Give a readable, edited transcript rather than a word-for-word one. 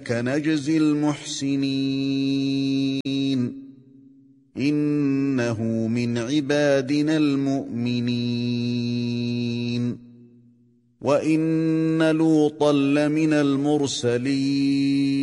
نجزي المحسنين إنه من عبادنا المؤمنين وإن لوطا لمن المرسلين